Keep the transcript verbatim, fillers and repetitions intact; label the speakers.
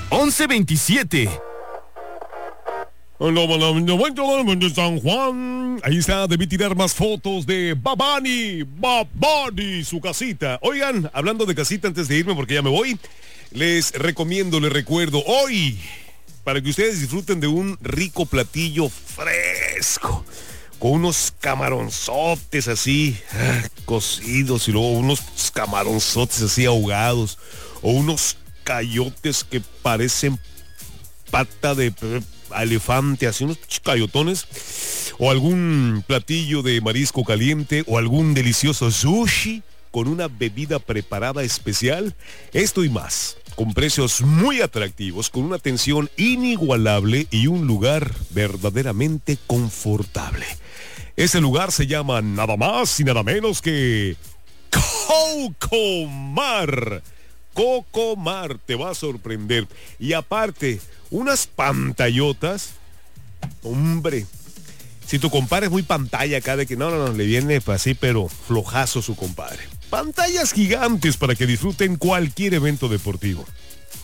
Speaker 1: once veintisiete.
Speaker 2: de San Juan. Ahí está, debí tirar más fotos de Babani, Babani, su casita. Oigan, hablando de casita antes de irme porque ya me voy, les recomiendo, les recuerdo, hoy, para que ustedes disfruten de un rico platillo fresco, con unos camaronzotes así, ah, cocidos, y luego unos camaronzotes así ahogados, o unos cayotes que parecen pata de elefante, así unos cayotones, o algún platillo de marisco caliente, o algún delicioso sushi con una bebida preparada especial. Esto y más, con precios muy atractivos, con una atención inigualable y un lugar verdaderamente confortable. Ese lugar se llama nada más y nada menos que Cocomar. Cocomar, te va a sorprender. Y aparte, unas pantallotas, hombre, si tu compadre es muy pantalla acá de que no, no, no, le viene así, pero flojazo su compadre. Pantallas gigantes para que disfruten cualquier evento deportivo.